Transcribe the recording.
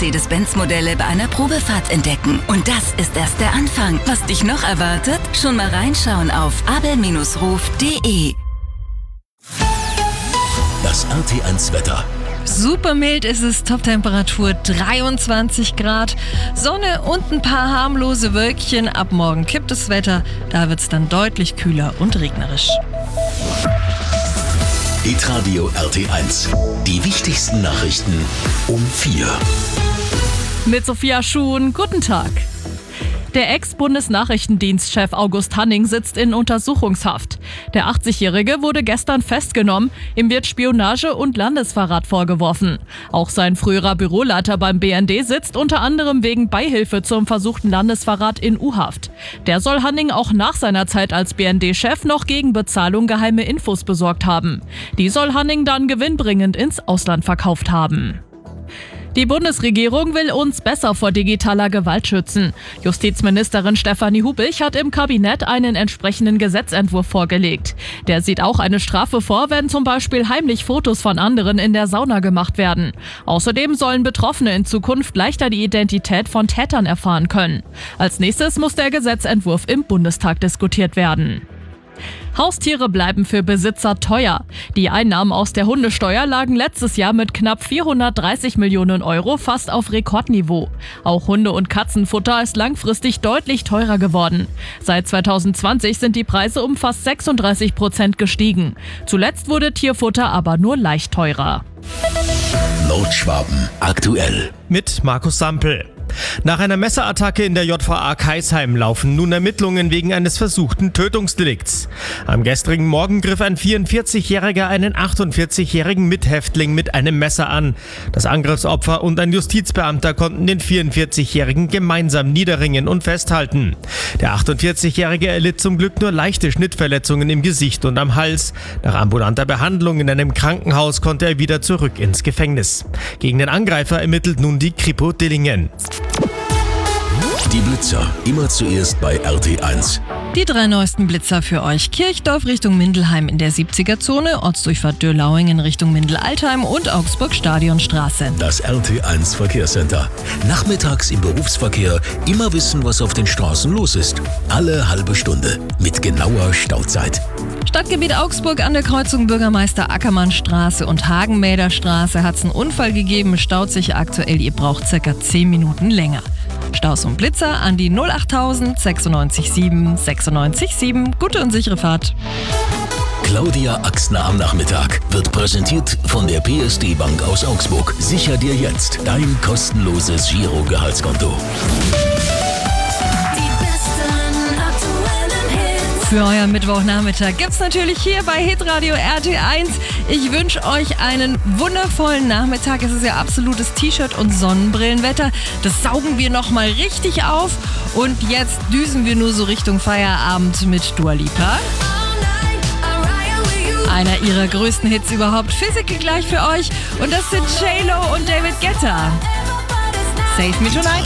Mercedes-Benz-Modelle bei einer Probefahrt entdecken. Und das ist erst der Anfang. Was dich noch erwartet? Schon mal reinschauen auf abel-ruf.de. Das RT1-Wetter. Super mild ist es, Toptemperatur 23 Grad, Sonne und ein paar harmlose Wölkchen. Ab morgen kippt das Wetter, da wird es dann deutlich kühler und regnerisch. Hitradio RT1. Die wichtigsten Nachrichten um 4. Mit Sophia Schuhn, guten Tag. Der Ex-Bundesnachrichtendienstchef August Hanning sitzt in Untersuchungshaft. Der 80-Jährige wurde gestern festgenommen. Ihm wird Spionage und Landesverrat vorgeworfen. Auch sein früherer Büroleiter beim BND sitzt unter anderem wegen Beihilfe zum versuchten Landesverrat in U-Haft. Der soll Hanning auch nach seiner Zeit als BND-Chef noch gegen Bezahlung geheime Infos besorgt haben. Die soll Hanning dann gewinnbringend ins Ausland verkauft haben. Die Bundesregierung will uns besser vor digitaler Gewalt schützen. Justizministerin Stefanie Hubich hat im Kabinett einen entsprechenden Gesetzentwurf vorgelegt. Der sieht auch eine Strafe vor, wenn zum Beispiel heimlich Fotos von anderen in der Sauna gemacht werden. Außerdem sollen Betroffene in Zukunft leichter die Identität von Tätern erfahren können. Als nächstes muss der Gesetzentwurf im Bundestag diskutiert werden. Haustiere bleiben für Besitzer teuer. Die Einnahmen aus der Hundesteuer lagen letztes Jahr mit knapp 430 Millionen Euro fast auf Rekordniveau. Auch Hunde- und Katzenfutter ist langfristig deutlich teurer geworden. Seit 2020 sind die Preise um fast 36% gestiegen. Zuletzt wurde Tierfutter aber nur leicht teurer. Nordschwaben aktuell. Mit Markus Sampel. Nach einer Messerattacke in der JVA Kaisheim laufen nun Ermittlungen wegen eines versuchten Tötungsdelikts. Am gestrigen Morgen griff ein 44-Jähriger einen 48-jährigen Mithäftling mit einem Messer an. Das Angriffsopfer und ein Justizbeamter konnten den 44-jährigen gemeinsam niederringen und festhalten. Der 48-jährige erlitt zum Glück nur leichte Schnittverletzungen im Gesicht und am Hals. Nach ambulanter Behandlung in einem Krankenhaus konnte er wieder zurück ins Gefängnis. Gegen den Angreifer ermittelt nun die Kripo Dillingen. Die Blitzer, immer zuerst bei RT1. Die 3 neuesten Blitzer für euch. Kirchdorf Richtung Mindelheim in der 70er-Zone, Ortsdurchfahrt Dürlauingen Richtung Mindel-Altheim und Augsburg-Stadionstraße. Das RT1 Verkehrscenter. Nachmittags im Berufsverkehr immer wissen, was auf den Straßen los ist. Alle halbe Stunde mit genauer Stauzeit. Stadtgebiet Augsburg an der Kreuzung Bürgermeister Ackermannstraße und Hagenmäderstraße hat es einen Unfall gegeben. Staut sich aktuell, ihr braucht circa 10 Minuten länger. Staus und Blitzer an die 08000 96 7 96 7. Gute und sichere Fahrt. Claudia Axner am Nachmittag wird präsentiert von der PSD Bank aus Augsburg. Sicher dir jetzt dein kostenloses Girogehaltskonto. Für euren Mittwochnachmittag gibt's natürlich hier bei Hitradio RT1. Ich wünsche euch einen wundervollen Nachmittag. Es ist ja absolutes T-Shirt- und Sonnenbrillenwetter. Das saugen wir nochmal richtig auf. Und jetzt düsen wir nur so Richtung Feierabend mit Dua Lipa. Einer ihrer größten Hits überhaupt. Physical gleich für euch. Und das sind J-Lo und David Guetta. Save Me Tonight.